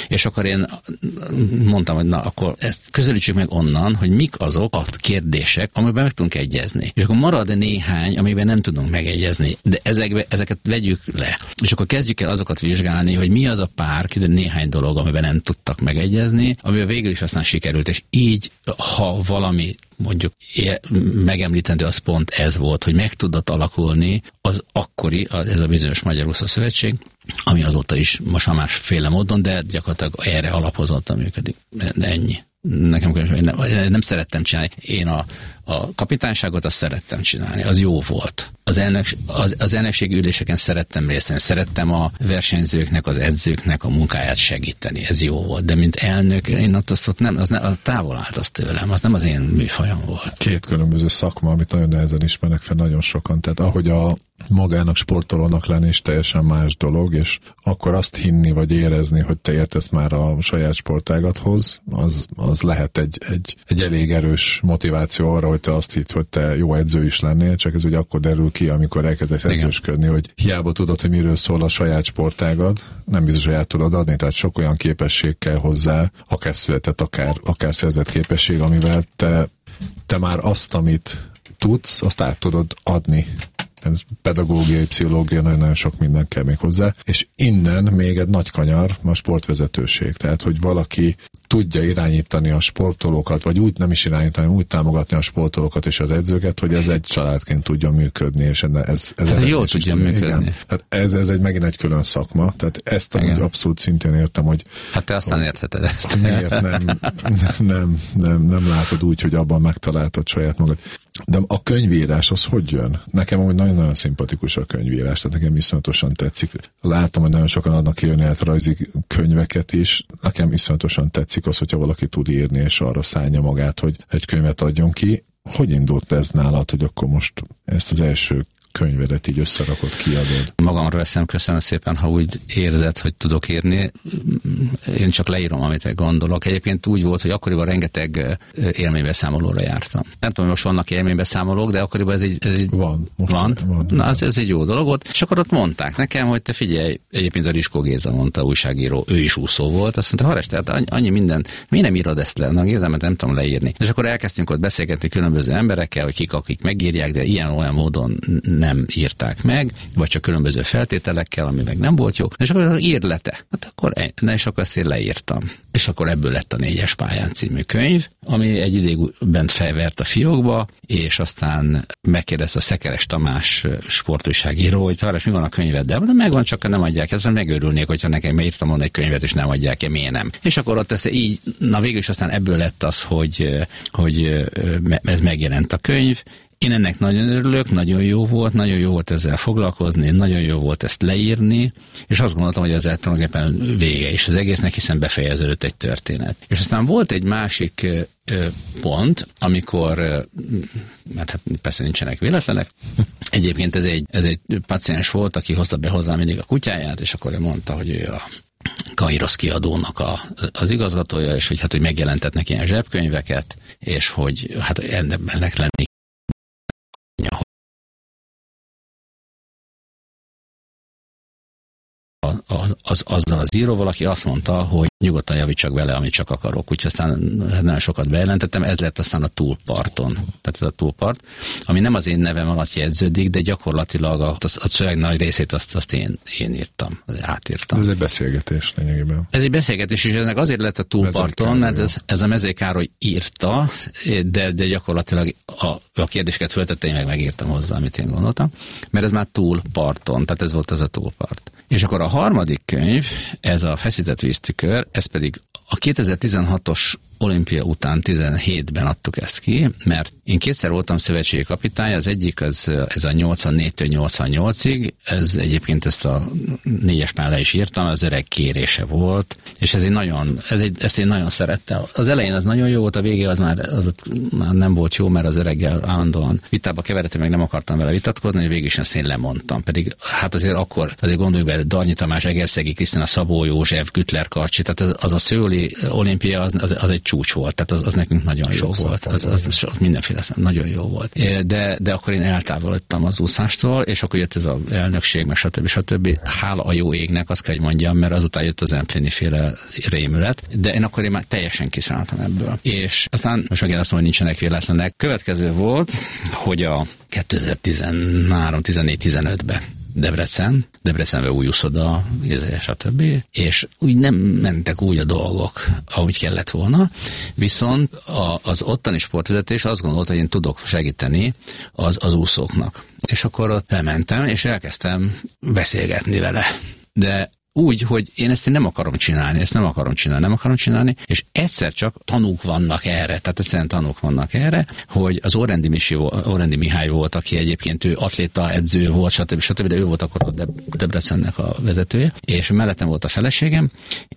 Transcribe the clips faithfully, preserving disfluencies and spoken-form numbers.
És akkor én mondtam, hogy na, akkor ezt közelítsük meg onnan, hogy mik azok a kérdések, amiben meg tudunk egyezni. És akkor marad néhány, amiben nem tudunk megegyezni, de ezekbe, ezeket vegyük le. És akkor kezdjük el azokat vizsgálni, hogy mi az a pár, de néhány dolog, amiben nem tudtak megegyezni, amiben végül is aztán sikerült. És így, ha valami mondjuk megemlítendő, az pont ez volt, hogy meg tudott alakulni az akkori, ez a bizonyos Magyar Úszó Szövetség, ami azóta is most már másféle módon, de gyakorlatilag erre alapozottan működik. Ennyi. Nekem nem, nem szerettem csinálni. Én a, a kapitányságot azt szerettem csinálni, az jó volt. Az, elnök, az, az elnökségi üléseken szerettem részt venni, szerettem a versenyzőknek, az edzőknek a munkáját segíteni, ez jó volt. De mint elnök, én ott azt ott nem, az ne, az távol állt az tőlem, az nem az én műfajom volt. Két különböző szakma, amit nagyon nehezen ismernek fel nagyon sokan. Tehát ahogy a magának sportolónak lenni is teljesen más dolog, és akkor azt hinni vagy érezni, hogy te értesz már a saját sportágathoz, az, az lehet egy, egy, egy elég erős motiváció arra, hogy te azt hidd, hogy te jó edző is lennél, csak ez ugye akkor derül ki, amikor elkezdesz edzősködni, hogy hiába tudod, hogy miről szól a saját sportágad, nem biztos, hogy át tudod adni, tehát sok olyan képesség kell hozzá, akár született, akár, akár szerzett képesség, amivel te, te már azt, amit tudsz, azt át tudod adni. Ez pedagógiai, pszichológia, nagyon-nagyon sok minden kell még hozzá, és innen még egy nagy kanyar a sportvezetőség, tehát hogy valaki tudja irányítani a sportolókat, vagy úgy nem is irányítani, úgy támogatni a sportolókat és az edzőket, hogy ez egy családként tudjon működni, és ez, ez hát, jól tudja működni. Igen. Tehát ez, ez egy megint egy külön szakma, tehát ezt amúgy abszolút szintén értem, hogy... Hát te aztán hogy értheted ezt. Miért nem, nem, nem, nem, nem látod úgy, hogy abban megtaláltad saját magad. De a könyvírás az hogy jön? Nekem amúgy nagyon-nagyon szimpatikus a könyvírás, tehát nekem iszonyatosan tetszik. Látom, hogy nagyon sokan adnak ki önéletrajzi könyveket is, nekem iszonyatosan tetszik az, hogyha valaki tud írni, és arra szállja magát, hogy egy könyvet adjon ki. Hogy indult ez nálad, hogy akkor most ezt az első könyvedet így összerakod, kiadod? Magamra veszem, köszönöm szépen, ha úgy érzed, hogy tudok írni. Én csak leírom, amit gondolok. Egyébként úgy volt, hogy akkoriban rengeteg élménybeszámolóra jártam. Nem tudom, most vannak élménybeszámolók, de akkoriban ez egy... Ez egy van. Most van. van. Na, ez, ez egy jó dolog volt. És akkor ott mondták nekem, hogy te figyelj, egyébként a Riskó Géza mondta, újságíró, ő is úszó volt. Azt mondta, Hares, tehát annyi minden, miért nem írod ezt le? Na, Géza, mert nem tudom leírni. És akkor elkezdtünk ott beszélgetni különböző emberekkel, hogy kik, akik megírják, de ilyen-olyan módon nem írták meg, vagy csak különböző feltételekkel, ami meg nem volt jó. És akkor írd le te. Hát akkor, ne, és akkor ezt én leírtam. És akkor ebből lett a Négyes pályán című könyv, ami egy ideig bent felvert a fiókba, és aztán megkérdezte a Szekeres Tamás sportújságíró, hogy Hares, mi van a könyveddel? De megvan, csak nem adják. Ezzel megőrülnék, hogyha nekem írtam volna egy könyvet, és nem adják -e, miért nem. És akkor ott ez így, na végül is aztán ebből lett az, hogy, hogy ez megjelent a könyv. Én ennek nagyon örülök, nagyon jó volt, nagyon jó volt ezzel foglalkozni, nagyon jó volt ezt leírni, és azt gondoltam, hogy ezzel tulajdonképpen vége is az egésznek, hiszen befejeződött egy történet. És aztán volt egy másik pont, amikor, mert hát persze nincsenek véletlenek, egyébként ez egy, ez egy paciens volt, aki hozta be hozzá mindig a kutyáját, és akkor ő mondta, hogy ő a Kairos kiadónak a, az igazgatója, és hogy hát, hogy megjelentetnek ilyen zsebkönyveket, és hogy hát ennek lenni Az, az, azzal az íróval, aki azt mondta, hogy nyugodtan javítsak vele, amit csak akarok. Úgyhogy aztán nagyon sokat bejelentettem, ez lett aztán a Túlparton. Tehát ez a Túlpart, ami nem az én nevem alatt jegyződik, de gyakorlatilag a, a szöveg nagy részét azt, azt én, én írtam, átírtam. Ez egy beszélgetés lényegében. Ez egy beszélgetés, és ennek azért lett a Túlparton, mert ez, ez a Mezei Károly írta, de, de gyakorlatilag a, a kérdéseket föltette, én meg megírtam hozzá, amit én gondoltam, mert ez már Túlparton, tehát ez volt az a Túlpart. És akkor a harmadik könyv, ez a Feszített víztükör, ez pedig a kétezer-tizenhatos olimpia után tizenhétben adtuk ezt ki, mert én kétszer voltam szövetségi kapitány, az egyik az, ez a nyolcvannégytől nyolcvannyolcig, ez egyébként ezt a négyes pályára is írtam, az öreg kérése volt, és ez egy nagyon, ez egy, ezt én nagyon szerettem. Az elején az nagyon jó volt, a végé az már, az már nem volt jó, mert az öreggel állandóan vitába keveredtem, meg nem akartam vele vitatkozni, és végig is ezt én lemondtam. Pedig hát azért akkor, azért gondoljuk be, Darnyi Tamás, Egerszegi Krisztina, Szabó József, Güttler Karcsi, tehát az, az a szőli olimpia, az, az, az egy csúcs volt, tehát az, az nekünk nagyon jó Sok volt, az, az, az mindenféle nagyon jó volt. De, de akkor én eltávolodtam az úszástól, és akkor jött ez az elnökség, meg stb. stb. Hála a jó égnek, azt kell, hogy mondjam, mert azután jött az Empléni féle rémület, de én akkor én már teljesen kiszálltam ebből. És aztán most megint azt mondom, hogy nincsenek véletlenek. Következő volt, hogy a kétezer-tizenhárom, tizennégy, tizenötben Debrecen, Debrecenbe új úszoda, stb. És úgy nem mentek úgy a dolgok, ahogy kellett volna, viszont a, az ottani sportvezetés azt gondolta, hogy én tudok segíteni az, az úszóknak. És akkor ott elmentem, és elkezdtem beszélgetni vele. De úgy, hogy én ezt én nem akarom csinálni, ezt nem akarom csinálni, nem akarom csinálni, és egyszer csak tanúk vannak erre, tehát egyszerűen tanúk vannak erre, hogy az Órendi, Misi, Órendi Mihály volt, aki egyébként ő atléta edző volt, stb. stb., de ő volt akkor a Debrecennek a vezetője, és mellettem volt a feleségem,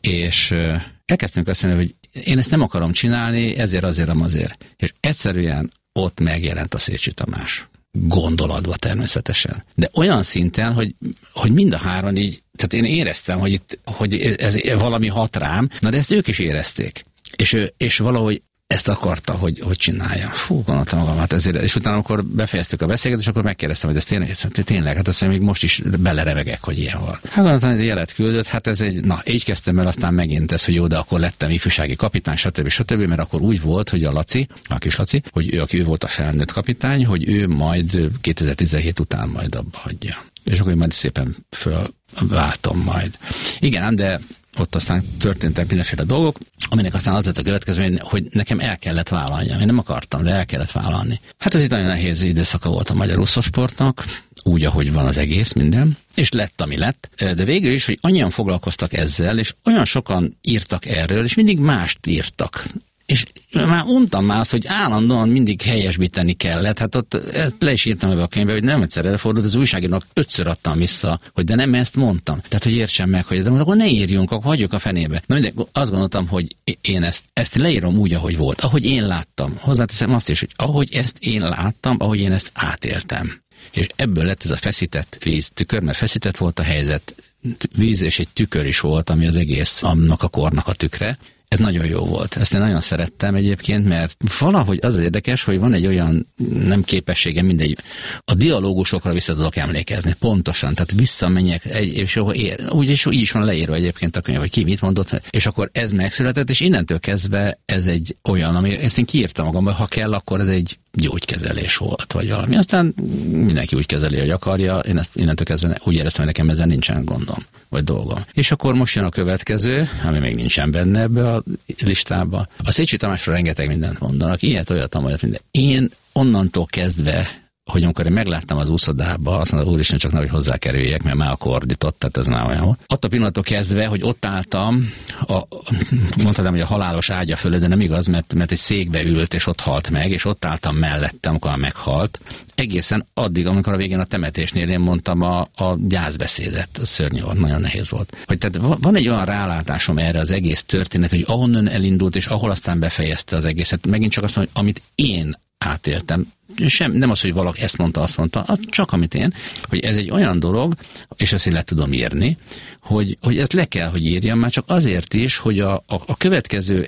és elkezdtünk azt mondani, hogy én ezt nem akarom csinálni, ezért, azért, azért. És egyszerűen ott megjelent a Szécsi Tamás. Gondolatba természetesen. De olyan szinten, hogy, hogy mind a három így, tehát én éreztem, hogy itt, hogy ez valami hat rám, na de ezt ők is érezték. És, és valahogy ezt akarta, hogy, hogy csinálja. Fú, gondoltam magam, hát ezért. És utána, amikor befejeztük a beszélgetést, akkor megkérdeztem, hogy ez tényleg, tényleg, hát azt mondja, még most is belerevegek, hogy ilyen van. Hát gondoltam, ez egy jelet küldött, hát ez egy, na, így kezdtem el, aztán megint ez, hogy jó, de akkor lettem ifjúsági kapitány, stb. stb., mert akkor úgy volt, hogy a Laci, a kis Laci, hogy ő, aki ő volt a felnőtt kapitány, hogy ő majd kétezer-tizenhét után majd abba hagyja. És akkor én majd szépen fölváltom majd. Igen, de ott aztán történtek mindenféle dolgok, aminek aztán az lett a következő, hogy nekem el kellett vállalni. Én nem akartam, de el kellett vállalni. Hát ez itt nagyon nehéz időszaka volt a magyar úszósportnak, úgy, ahogy van az egész, minden, és lett, ami lett. De végül is, hogy annyian foglalkoztak ezzel, és olyan sokan írtak erről, és mindig mást írtak. És már mondtam már azt, hogy állandóan mindig helyesbíteni kellett. Hát ott ezt le is írtam ebbe a könyvbe, hogy nem egyszer elfordult, az újságírónak ötször adtam vissza, hogy de nem ezt mondtam. Tehát, hogy értsem meg, hogy de akkor ne írjunk, akkor hagyjuk a fenébe. Na mindegy, azt gondoltam, hogy én ezt, ezt leírom úgy, ahogy volt, ahogy én láttam. Hozzáteszem azt is, hogy ahogy ezt én láttam, ahogy én ezt átéltem. És ebből lett ez a feszített víztükör, mert feszített volt a helyzet, víz és egy tükör is volt, ami az egész annak a kornak a tükre. Ez nagyon jó volt. Ezt én nagyon szerettem egyébként, mert valahogy az, az érdekes, hogy van egy olyan nem képességem, mindegy, a dialógusokra vissza tudok emlékezni, pontosan, tehát visszamenjek, egy, és ér, úgy is, így is van leírva egyébként a könyv, hogy ki mit mondott, és akkor ez megszületett, és innentől kezdve ez egy olyan, ami ezt én kiírtam magamban, ha kell, akkor ez egy gyógykezelés volt, vagy valami. Aztán mindenki úgy kezeli, hogy akarja, én ezt innentől kezdve úgy éreztem, hogy nekem ezzel nincsen gondom, vagy dolgom. És akkor most jön a következő, ami még nincsen benne ebbe a listába. A Szécsi Tamásról rengeteg mindent mondanak, ilyet, olyat, olyat, minden. Én onnantól kezdve, hogy amikor én megláttam az úszodába, azt mondta, úristen, csak nehogy hozzákerüljek, mert már akkor ordított, tehát ez már olyan volt. Ott a pillanattól kezdve, hogy ott álltam, a, mondhatnám, hogy a halálos ágya fölé, de nem igaz, mert, mert egy székbe ült, és ott halt meg, és ott álltam mellette, amikor meghalt. Egészen addig, amikor a végén a temetésnél én mondtam a, a gyászbeszédet, a szörnyű volt, nagyon nehéz volt. Hogy tehát van egy olyan rálátásom erre az egész történet, hogy ahonnan elindult, és ahol aztán befejezte az egészet. Megint csak azt mondom, hogy amit én átéltem, sem, nem az, hogy valaki ezt mondta, azt mondta, az csak amit én, hogy ez egy olyan dolog, és ezt én le tudom írni, hogy, hogy ezt le kell, hogy írjam, már csak azért is, hogy a, a, a következő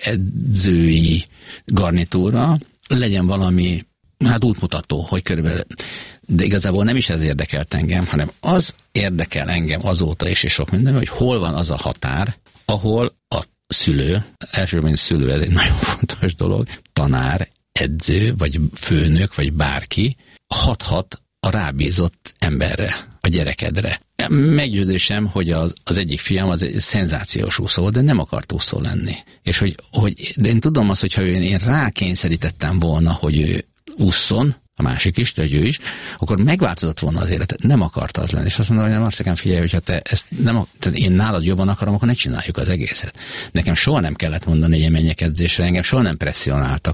edzői garnitúra legyen valami, hát útmutató, hogy körülbelül, de igazából nem is ez érdekelt engem, hanem az érdekel engem azóta is, és sok minden, hogy hol van az a határ, ahol a szülő, elsősorban szülő, ez egy nagyon fontos dolog, tanár, edző, vagy főnök, vagy bárki hathat a rábízott emberre, a gyerekedre. Meggyőződésem, hogy az, az egyik fiam az egy szenzációs úszó, de nem akart úszó lenni. És hogy, hogy de én tudom azt, hogyha én, én rákényszerítettem volna, hogy ő ússzon, a másik is, de ő is, akkor megváltozott volna az életet. Nem akart az lenni. És azt mondom, hogy nem, Marcikám, figyelj, hogyha te ezt nem, tehát én nálad jobban akarom, akkor ne csináljuk az egészet. Nekem soha nem kellett mondani, hogy én menjek edzésre, engem soha nem presszionáltak.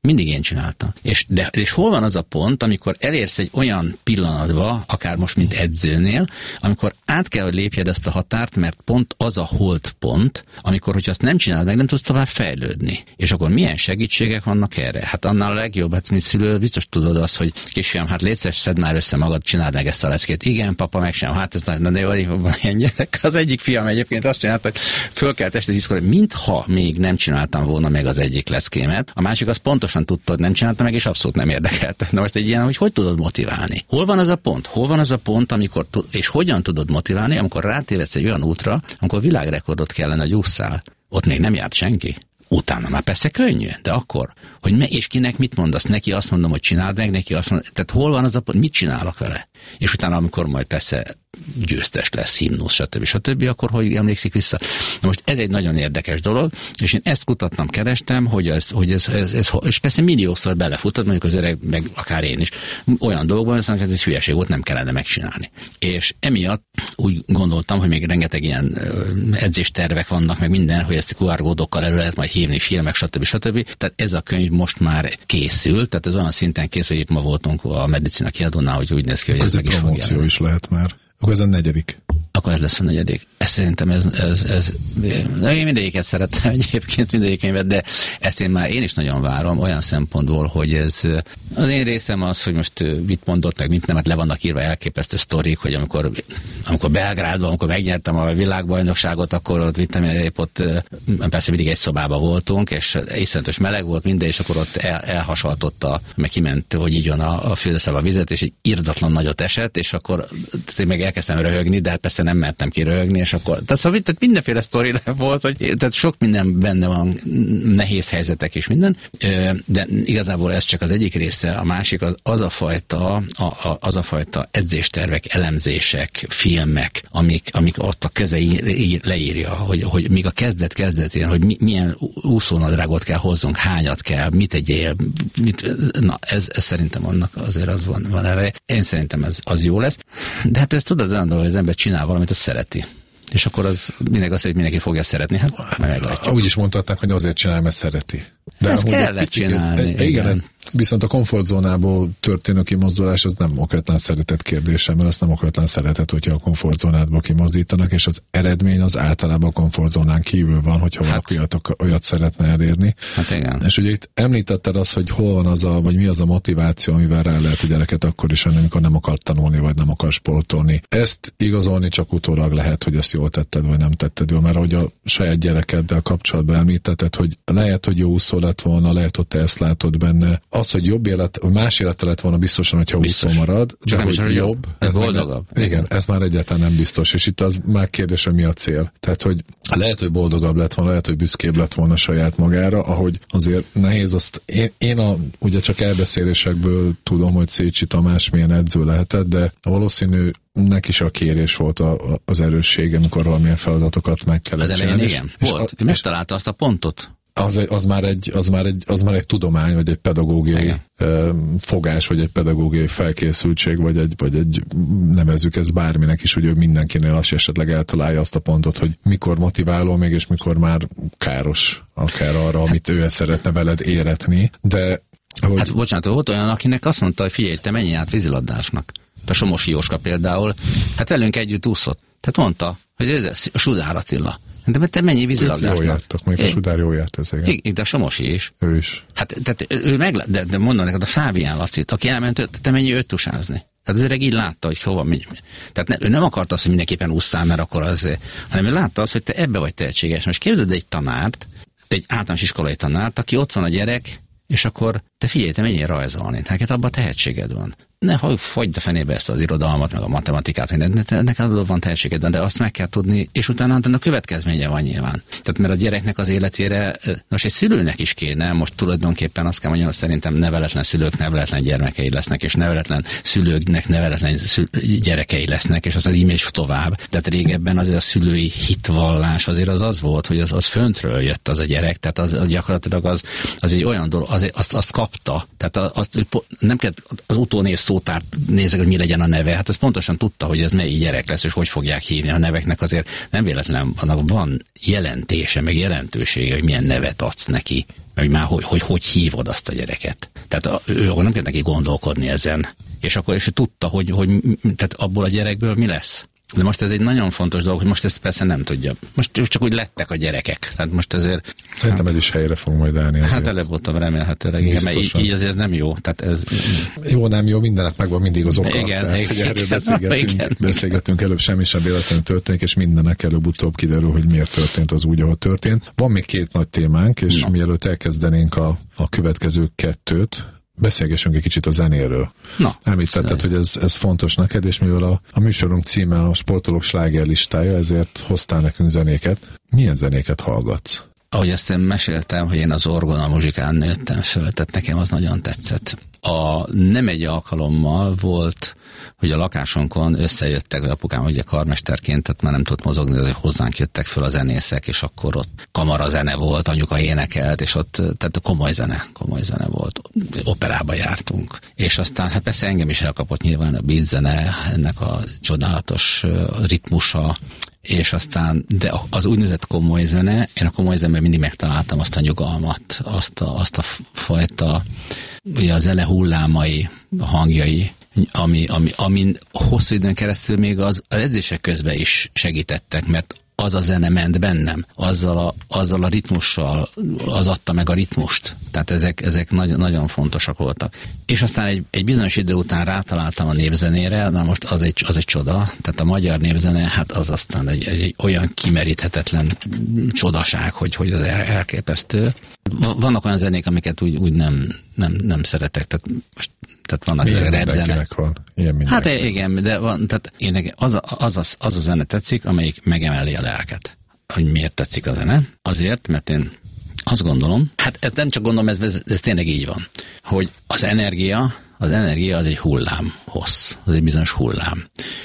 Mindig én csináltam. És, de, és hol van az a pont, amikor elérsz egy olyan pillanatba, akár most, mint edzőnél, amikor át kell, hogy lépjed ezt a határt, mert pont az a hold pont, amikor, hogyha azt nem csinálod meg, nem tudsz tovább fejlődni. És akkor milyen segítségek vannak erre? Hát annál a legjobb, hát mint szülő, biztos tudod azt, hogy kisfiam, hát légy szíves, szedd már össze magad, csináld meg ezt a leckét. Igen, papa, meg sem. Hát ez na, de jó, van ilyen gyerek. Az egyik fiam egyébként azt csinálta, hogy fölkelt este tízkor, mintha még nem csináltam volna meg az egyik leckémet. A másik az pontosan tudta, hogy nem csinálta meg, és abszolút nem érdekelt. Na most egy ilyen, hogy hogy tudod motiválni? Hol van az a pont? Hol van az a pont, amikor és hogyan tudod motiválni, amikor rátévedsz egy olyan útra, amikor világrekordot kellene, hogy ússzál. Ott még nem járt senki. Utána már persze könnyű, de akkor, hogy me, és kinek mit mondasz? Neki azt mondom, hogy csináld meg, neki azt mondom, tehát hol van az a pont, mit csinálok vele? És utána, amikor majd persze győztes lesz, himnusz, stb. stb., akkor hogy emlékszik vissza? Na most ez egy nagyon érdekes dolog, és én ezt kutattam, kerestem, hogy ez, hogy ez, ez, ez és persze milliószor belefutott, mondjuk az öreg, meg akár én is, olyan dolgokban, hogy ez hülyeség volt, nem kellene megcsinálni. És emiatt úgy gondoltam, hogy még rengeteg ilyen edzéstervek vannak, meg minden, hogy ezt kú ár-kódokkal elő lehet majd hívni, filmek, stb. stb. Tehát ez a könyv most már készül, tehát ez olyan szinten készül, hogy épp ma voltunk a Medicina kiadónál, hogy úgy néz ki, hogy ez, ez meg is fog jelenni. Promóció is lehet már. Akkor ez a negyedik. Akkor ez lesz a negyedik. Ez szerintem ez, ez, ez én mindegyiket szerettem egyébként, mindegyik könyvet, de ezt én már én is nagyon várom, olyan szempontból, hogy ez az én részem az, hogy most mit mondott, meg mit nem, hát le vannak írva elképesztő sztorik, hogy amikor, amikor Belgrádban, amikor megnyertem a világbajnokságot, akkor ott, vittem, épp ott persze mindig egy szobában voltunk, és iszonyatos meleg volt minden, és akkor ott el, elhasaltotta, meg kiment, hogy így van a, a fürdőszobába a vizet, és egy irdatlan nagyot esett, és akkor meg elkezdtem röhögni, de hát persze nem mertem ki röhögni, és akkor, tehát, szóval, tehát mindenféle sztori volt, hogy tehát sok minden benne van, nehéz helyzetek és minden, de igazából ez csak az egyik része, a másik az, az a fajta, a, a, az a fajta edzéstervek, elemzések, filmek, amik, amik ott a közei leírja, hogy, hogy még a kezdet kezdetén, hogy mi, milyen úszónadrágot kell hozzunk, hányat kell, mit egyél, mit, na ez, ez szerintem annak azért az van, van erre. Én szerintem ez az jó lesz, de hát ez tudod, olyan dolog, hogy az ember csinál valamit, azt szereti. És akkor az mindenki azt, hogy mindenki fogja szeretni. Hát majd meglátjuk. Úgy is mondhatnák, hogy azért csinál, mert szereti. De ezt kellett csinálni. Igen, igen. Viszont a komfortzónából történő kimozdulás az nem okvetlen szeretet kérdése, mert azt nem okvetlen szeretet, hogyha a komfortzónádból kimozdítanak, és az eredmény az általában a komfortzónán kívül van, hogyha hát, valaki olyat, olyat szeretne elérni. Hát igen. És ugye itt említetted azt, hogy hol van az a, vagy mi az a motiváció, amivel rá lehet a gyereket akkor is venni, amikor nem akar tanulni, vagy nem akar sportolni. Ezt igazolni csak utólag lehet, hogy ezt jól tetted, vagy nem tetted jól, mert ahogy a saját gyerekeddel kapcsolatban említetted, hogy lehet, hogy jó úszó lett volna, lehet, hogy te ezt látod benne. Az, hogy jobb élet, más élete lett volna biztosan, hogyha úszó marad, de hogy jobb, jobb ez boldogabb. Nem, igen, ez már egyáltalán nem biztos, és itt az már kérdés, hogy mi a cél. Tehát, hogy lehet, hogy boldogabb lett volna, lehet, hogy büszkébb lett volna saját magára, ahogy azért nehéz azt, én, én a, ugye csak elbeszélésekből tudom, hogy Szécsi Tamás milyen edző lehetett, de valószínű neki is a kérés volt a, a, az erőssége, amikor valamilyen feladatokat meg kellett az csinálni. Igen, és, volt. És megtalálta azt a pontot. Az, az, már egy, az, már egy, az már egy tudomány, vagy egy pedagógiai Igen. fogás, vagy egy pedagógiai felkészültség, vagy egy, vagy egy nevezzük ezt bárminek is, hogy ő mindenkinél azt esetleg eltalálja azt a pontot, hogy mikor motiváló még, és mikor már káros akár arra, hát, amit ő szeretne veled éretni. De hogy... Hát bocsánat, volt olyan, akinek azt mondta, hogy figyelj, te menj át vízilabdásnak. A Somosi Jóska például, hát velünk együtt úszott. Tehát mondta, hogy ez a Sudár Attila. De te mennyi vízilabdásnak? Jól jártak, mondjuk a Sudár jól járt ez, igen. Igen, de a Somosi is. Ő is. Hát, tehát ő meg, de, de mondom neked, a Fábián Lacit, aki elment, te mennyi őt tusázni. Tehát az öreg így látta, hogy hova megy. Tehát ne, ő nem akarta azt, hogy mindenképpen ússzál, mert akkor az, hanem ő látta azt, hogy te ebbe vagy tehetséges. Most képzeld egy tanárt, egy általános iskolai tanárt, aki ott van a gyerek, és akkor te figyelj, te menjél rajzolni, tehát abban tehetséged van. Ne hagyd a fenébe ezt az irodalmat, meg a matematikát, neked van tehetséged, de azt meg kell tudni, és utána a következménye van nyilván. Tehát mert a gyereknek az életére, most egy szülőnek is kéne, most tulajdonképpen azt kell mondjam, hogy szerintem neveletlen szülők neveletlen gyermekei lesznek, és neveletlen szülőknek neveletlen szül- gyerekei lesznek, és az az image tovább. Tehát régebben azért a szülői hitvallás azért az az volt, hogy az, az föntről jött az a gyerek, tehát az, az gyakorlatilag az, az egy olyan dolog, az, azt, azt kapta, tehát azt, nem kell az utónév szótárt nézek, hogy mi legyen a neve. Hát ez pontosan tudta, hogy ez melyik gyerek lesz, és hogy fogják hívni. A neveknek azért nem véletlen, annak van jelentése, meg jelentősége, hogy milyen nevet adsz neki, meg már hogy, hogy hogy hívod azt a gyereket. Tehát a, ő nem kell neki gondolkodni ezen. És akkor és ő tudta, hogy, hogy tehát abból a gyerekből mi lesz. De most ez egy nagyon fontos dolog, hogy most ezt persze nem tudja. Most csak úgy lettek a gyerekek. Tehát most ezért... Szerintem hát, ez is helyre fog majd állni. Hát előbb-voltam remélhetőleg, igen, mert így, így azért nem jó. Tehát ez... Jó, nem jó, mindenek megvan mindig az oka. Igen, tehát, igen, hogy erről igen, beszélgetünk, igen. beszélgetünk, előbb semmi sem véletlenül történik, és mindenek előbb-utóbb kiderül, hogy miért történt az úgy, ahogy történt. Van még két nagy témánk, és no. mielőtt elkezdenénk a, a következő kettőt, beszélgessünk egy kicsit a zenéről. Na, említetted, hogy ez, ez fontos neked, és mivel a, a műsorunk címe a Sportolók slágerlistája, ezért hoztál nekünk zenéket. Milyen zenéket hallgatsz? Ahogy ezt én meséltem, hogy én az orgona muzsikán nőttem föl, tehát nekem az nagyon tetszett. A nem egy alkalommal volt, hogy a lakásunkon összejöttek, hogy apukám ugye karmesterként, tehát már nem tudott mozogni, de hozzánk jöttek föl a zenészek, és akkor ott kamarazene volt, anyuka énekelt, és ott, tehát komoly zene, komoly zene volt. Operába jártunk. És aztán, hát persze engem is elkapott nyilván a beat zene, ennek a csodálatos ritmusa, és aztán, de az úgynevezett komoly zene, én a komoly zenében mindig megtaláltam azt a nyugalmat, azt a, azt a fajta, ugye a zene hullámai, a hangjai, ami, ami, amin hosszú időn keresztül még az, az edzések közben is segítettek, mert az a zene ment bennem, azzal a, azzal a ritmussal, az adta meg a ritmust. Tehát ezek, ezek nagy, nagyon fontosak voltak. És aztán egy, egy bizonyos idő után rátaláltam a népzenére, na most az egy, az egy csoda. Tehát a magyar népzene, hát az aztán egy, egy, egy olyan kimeríthetetlen csodaság, hogy, hogy az elképesztő. Vannak olyan zenék, amiket úgy, úgy nem, nem, nem szeretek. Tehát most tehát vannak repzene. Van. Ilyen hát igen, de van, tehát én az a, az, a, az a zene tetszik, amelyik megemeli a lelket. Hogy miért tetszik a zene? Azért, mert én azt gondolom, hát ez nem csak gondolom, ez, ez, ez tényleg így van, hogy az energia, az energia az egy hullám hossz, az egy bizonyos hullám.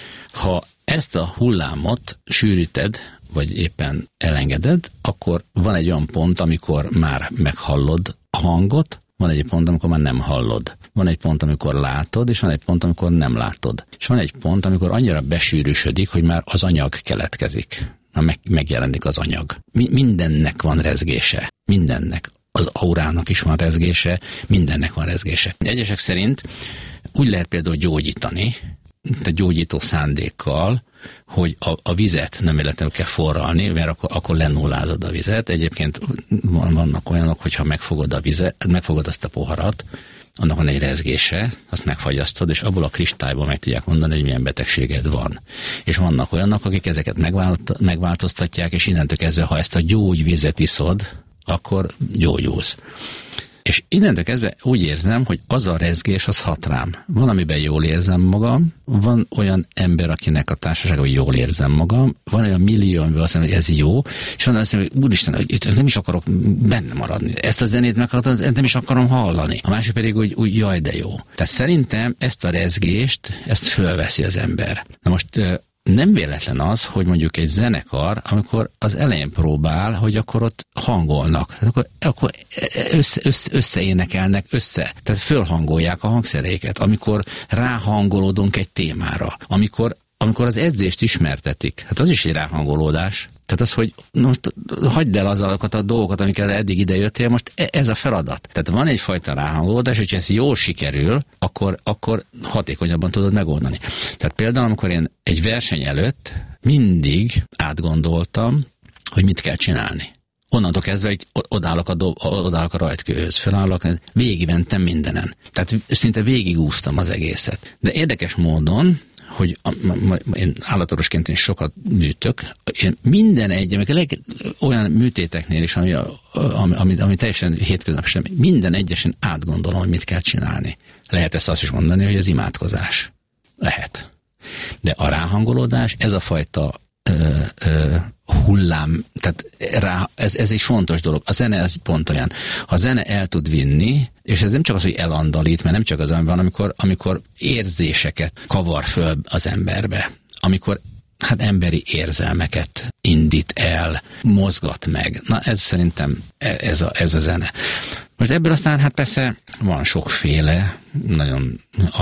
Ha ezt a hullámot sűríted, vagy éppen elengeded, akkor van egy olyan pont, amikor már meghallod a hangot, van egy pont, amikor már nem hallod. Van egy pont, amikor látod, és van egy pont, amikor nem látod. És van egy pont, amikor annyira besűrűsödik, hogy már az anyag keletkezik. Már meg, megjelenik az anyag. Mi, mindennek van rezgése. Mindennek. Az aurának is van rezgése, mindennek van rezgése. Egyesek szerint úgy lehet például gyógyítani, tehát gyógyító szándékkal, hogy a, a vizet nem véletlenül kell forralni, mert akkor, akkor lenullázod a vizet. Egyébként vannak olyanok, hogyha megfogod a vizet, megfogod azt a poharat, annak van egy rezgése, azt megfagyasztod, és abból a kristályból meg tudják mondani, hogy milyen betegséged van. És vannak olyanok, akik ezeket megvált, megváltoztatják, és innentől kezdve, ha ezt a gyógyvizet iszod, akkor gyógyulsz. És innentől kezdve úgy érzem, hogy az a rezgés, az hat rám. Van, amiben jól érzem magam, van olyan ember, akinek a társaság, hogy jól érzem magam, van olyan millió, amiben azt mondja, hogy ez jó, és van azt mondja, hogy úristen, hogy nem is akarok benne maradni. Ezt a zenét meghallgatom, ezt nem is akarom hallani. A másik pedig úgy, úgy jaj, de jó. Tehát szerintem ezt a rezgést, ezt fölveszi az ember. Na most nem véletlen az, hogy mondjuk egy zenekar, amikor az elején próbál, hogy akkor ott hangolnak. Tehát akkor, akkor össze, össze, összeénekelnek, össze. Tehát fölhangolják a hangszeréket, amikor ráhangolódunk egy témára. Amikor, amikor az edzést ismertetik. Hát az is egy ráhangolódás. Tehát az, hogy most hagyd el azokat a dolgokat, amiket eddig idejöttél, most ez a feladat. Tehát van egyfajta ráhangolódás, hogyha ez jól sikerül, akkor, akkor hatékonyabban tudod megoldani. Tehát például, amikor én egy verseny előtt mindig átgondoltam, hogy mit kell csinálni. Onnantól kezdve, hogy odállok a, dob, odállok a rajtkőhöz, felállok, végigmentem mindenen. Tehát szinte végigúztam az egészet. De érdekes módon, hogy a, a, én állatorvosként én sokat műtök, én minden egy, amikor leg, olyan műtéteknél is, ami, ami, ami, ami teljesen hétköznap sem, minden egyesen átgondolom, hogy mit kell csinálni. Lehet ezt azt is mondani, hogy az imádkozás. Lehet. De a ráhangolódás, ez a fajta ö, ö, hullám, tehát rá, ez, ez egy fontos dolog. A zene ez pont olyan. Ha a zene el tud vinni, és ez nem csak az, hogy elandalít, mert nem csak az, ami van, amikor, amikor érzéseket kavar föl az emberbe. Amikor hát emberi érzelmeket indít el, mozgat meg. Na ez szerintem ez a, ez a zene. Most ebből aztán hát persze van sokféle, nagyon, ami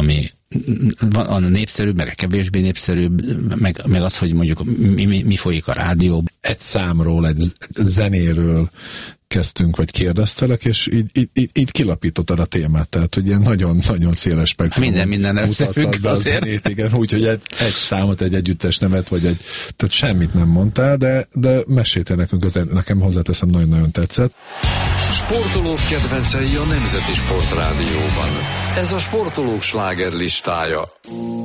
van a népszerűbb, meg a kevésbé népszerűbb, meg, meg az, hogy mondjuk mi, mi, mi folyik a rádióban. Egy számról, egy zenéről kezdtünk, vagy kérdeztelek, és így, így, így, így kilapítottad a témát, tehát hogy ilyen nagyon-nagyon széles spektrum. Minden, minden összefügg be a zenét, igen, úgyhogy egy, egy számot, egy együttes nevet, vagy egy, tehát semmit nem mondtál, de, de meséltél nekünk, azért nekem hozzáteszem, nagyon-nagyon tetszett. Sportolók kedvencei a Nemzeti Sportrádióban. Ez a sportolók slágerlistája.